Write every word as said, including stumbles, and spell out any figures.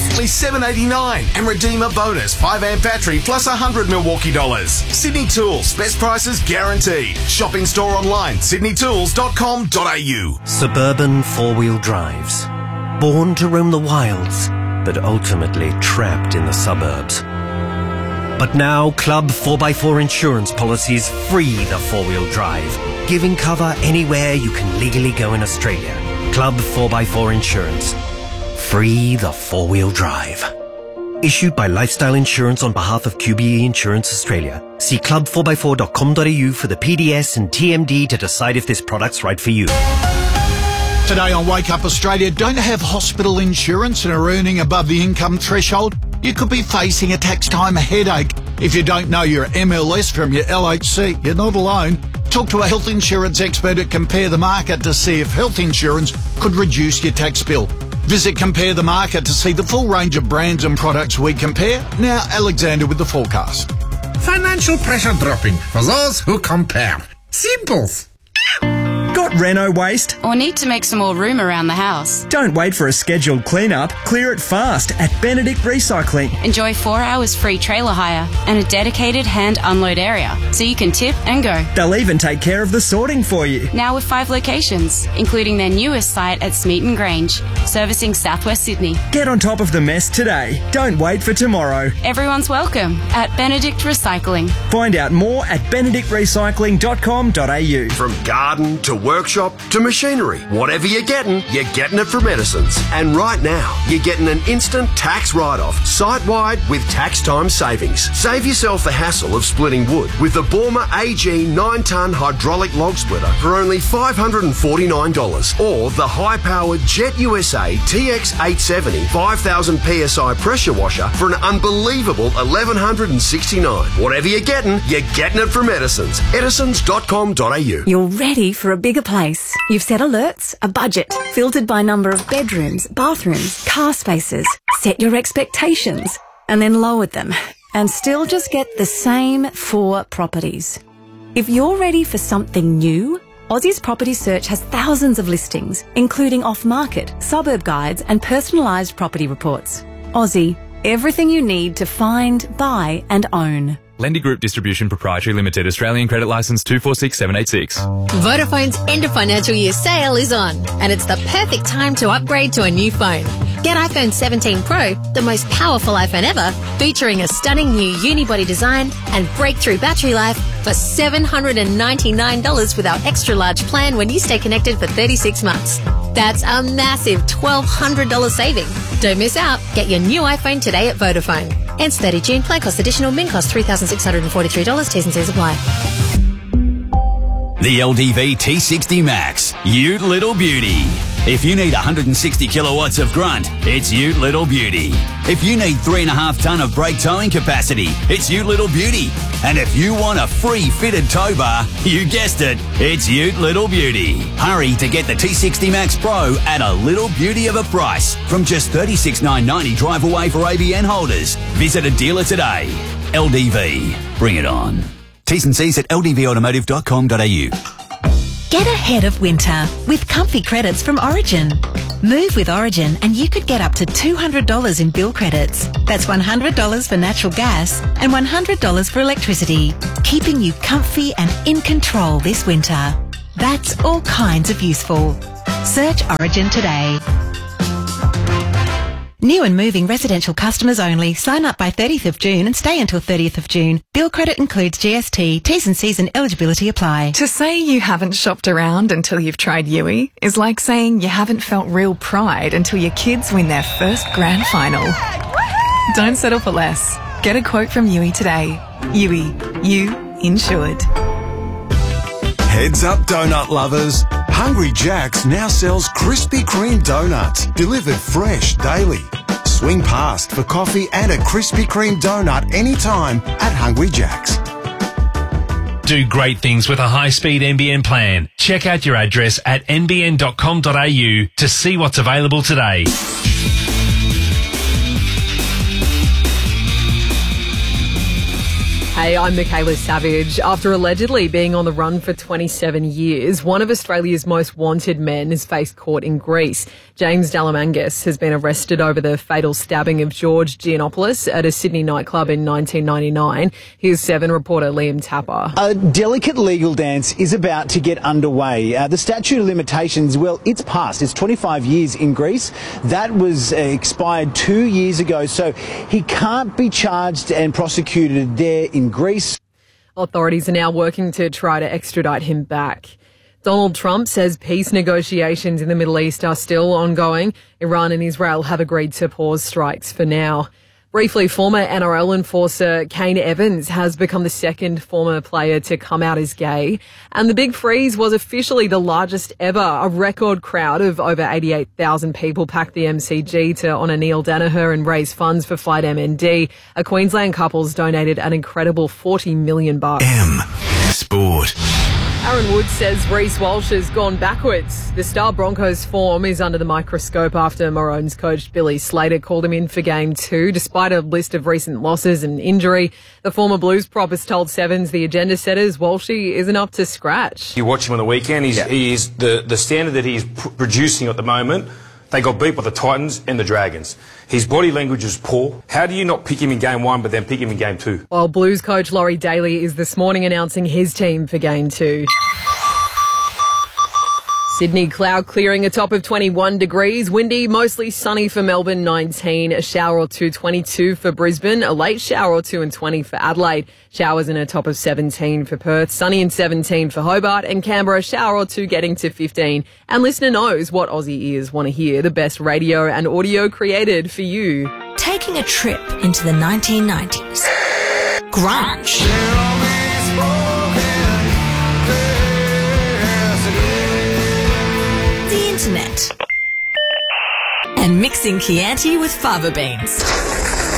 only seven dollars eighty-nine and redeem a bonus five amp battery plus one hundred Milwaukee dollars. Sydney Tools, best prices guaranteed. Shopping store online, sydney tools dot com dot a u. Suburban four-wheel drives. Born to roam the wilds, but ultimately trapped in the suburbs. But now, Club four by four insurance policies free the four-wheel drive, giving cover anywhere you can legally go in Australia. Club four by four Insurance. Free the four-wheel drive. Issued by Lifestyle Insurance on behalf of Q B E Insurance Australia. See club four by four dot com dot a u for the P D S and T M D to decide if this product's right for you. Today on Wake Up Australia, don't have hospital insurance and are earning above the income threshold? You could be facing a tax time headache. If you don't know your M L S from your L H C, you're not alone. Talk to a health insurance expert at Compare the Market to see if health insurance could reduce your tax bill. Visit Compare the Market to see the full range of brands and products we compare. Now, Alexander with the forecast. Financial pressure dropping for those who compare. Simples. Got Reno waste? Or need to make some more room around the house? Don't wait for a scheduled clean-up. Clear it fast at Benedict Recycling. Enjoy four hours free trailer hire and a dedicated hand unload area so you can tip and go. They'll even take care of the sorting for you. Now with five locations, including their newest site at Smeaton Grange, servicing southwest Sydney. Get on top of the mess today. Don't wait for tomorrow. Everyone's welcome at Benedict Recycling. Find out more at benedict recycling dot com dot a u. From garden to workshop to machinery, whatever you're getting, you're getting it from Edison's. And right now, you're getting an instant tax write-off, site-wide with tax time savings. Save yourself the hassle of splitting wood with the Borma A G nine ton hydraulic log splitter for only five hundred forty-nine dollars, or the high-powered Jet U S A T X eight seventy five thousand P S I pressure washer for an unbelievable eleven sixty-nine dollars. Whatever you're getting, you're getting it from Edison's. edisons dot com dot a u. You're ready for a bigger place. You've set alerts, a budget, filtered by number of bedrooms, bathrooms, car spaces, set your expectations, and then lowered them, and still just get the same four properties. If you're ready for something new, Aussie's Property Search has thousands of listings, including off-market, suburb guides, and personalised property reports. Aussie, everything you need to find, buy, and own. Lendy Group Distribution Proprietary Limited, Australian Credit Licence two four six seven eight six. Vodafone's end of financial year sale is on, and it's the perfect time to upgrade to a new phone. Get iPhone seventeen Pro, the most powerful iPhone ever, featuring a stunning new unibody design and breakthrough battery life for seven hundred ninety-nine dollars with our extra large plan when you stay connected for thirty-six months. That's a massive twelve hundred dollars saving. Don't miss out. Get your new iPhone today at Vodafone. Ends thirtieth of June. Plan cost additional. Min cost three thousand six hundred forty-three dollars. T's and C's apply. The L D V T sixty Max. Ute Little Beauty. If you need one hundred sixty kilowatts of grunt, it's Ute Little Beauty. If you need three and a half ton of brake towing capacity, it's Ute Little Beauty. And if you want a free fitted tow bar, you guessed it, it's Ute Little Beauty. Hurry to get the T sixty Max Pro at a little beauty of a price from just thirty-six thousand nine hundred ninety dollars drive away for A B N holders. Visit a dealer today. L D V. Bring it on. T's and C's at l d v automotive dot com dot a u. Get ahead of winter with comfy credits from Origin. Move with Origin and you could get up to two hundred dollars in bill credits. That's one hundred dollars for natural gas and one hundred dollars for electricity, keeping you comfy and in control this winter. That's all kinds of useful. Search Origin today. New and moving residential customers only. Sign up by thirtieth of June and stay until thirtieth of June. Bill credit includes G S T. T's and C's and eligibility apply. To say you haven't shopped around until you've tried Yui is like saying you haven't felt real pride until your kids win their first grand final. Don't settle for less. Get a quote from Yui today. Yui, you insured. Heads up, donut lovers. Hungry Jack's now sells Krispy Kreme donuts, delivered fresh daily. Swing past for coffee and a Krispy Kreme donut anytime at Hungry Jack's. Do great things with a high-speed N B N plan. Check out your address at n b n dot com dot a u to see what's available today. Hey, I'm Michaela Savage. After allegedly being on the run for twenty-seven years, one of Australia's most wanted men has faced court in Greece. James Dalamangas has been arrested over the fatal stabbing of George Giannopoulos at a Sydney nightclub in nineteen ninety-nine. Here's Seven reporter Liam Tapper. A delicate legal dance is about to get underway. Uh, the statute of limitations, well, it's passed. It's twenty-five years in Greece. That was uh, expired two years ago, so he can't be charged and prosecuted there in Greece. Authorities are now working to try to extradite him back. Donald Trump says peace negotiations in the Middle East are still ongoing. Iran and Israel have agreed to pause strikes for now. Briefly, former N R L enforcer Kane Evans has become the second former player to come out as gay. And the Big Freeze was officially the largest ever. A record crowd of over eighty-eight thousand people packed the M C G to honour Neil Danaher and raise funds for Fight M N D. A Queensland couple's donated an incredible forty million bucks. M Sport. Aaron Woods says Reece Walsh has gone backwards. The Star Broncos' form is under the microscope after Maroons coach Billy Slater called him in for game two. Despite a list of recent losses and injury, the former Blues prop has told Sevens the agenda setters Walshy isn't up to scratch. You watch him on the weekend, he's, yeah. he is the, the standard that he's pr- producing at the moment. They got beat by the Titans and the Dragons. His body language is poor. How do you not pick him in game one but then pick him in game two? While Blues coach Laurie Daly is this morning announcing his team for game two. Sydney cloud clearing, a top of twenty-one degrees. Windy, mostly sunny for Melbourne, nineteen. A shower or two, twenty-two for Brisbane. A late shower or two and twenty for Adelaide. Showers in a top of seventeen for Perth. Sunny and seventeen for Hobart. And Canberra, shower or two getting to fifteen. And listener knows what Aussie ears want to hear. The best radio and audio created for you. Taking a trip into the nineteen nineties. Grunge. Internet. And mixing Chianti with fava beans.